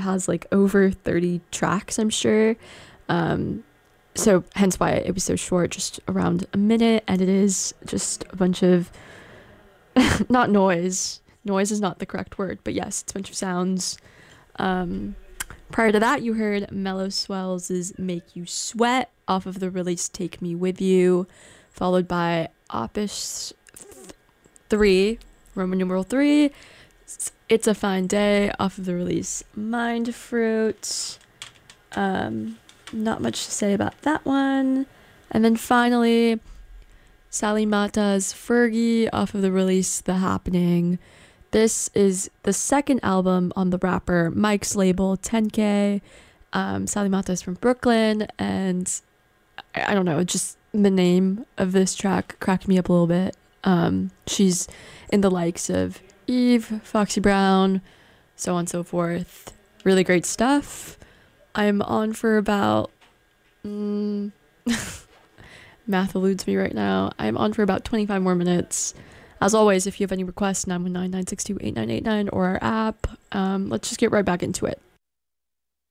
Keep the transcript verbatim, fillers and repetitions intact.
has like over thirty tracks, I'm sure. Um, so hence why it was so short, just around a minute, and it is just a bunch of not noise. Noise is not the correct word, but yes, it's a bunch of sounds. Um, prior to that, you heard Mellow Swells' Make You Sweat off of the release Take Me With You, followed by Opus th- three, Roman numeral three, It's a Fine Day off of the release Mind Fruit. Um, not much to say about that one. And then finally, Sally Mata's Fergie off of the release The Happening. This is the second album on the rapper Mike's label, ten K. Um, Sally Mata is from Brooklyn, and I, I don't know, just the name of this track cracked me up a little bit. Um, she's in the likes of Eve, Foxy Brown, so on and so forth. Really great stuff. I'm on for about... Mm, math eludes me right now. I'm on for about twenty-five more minutes. As always, if you have any requests, nine one nine, nine six two, eight nine eight nine or our app. Um, let's just get right back into it.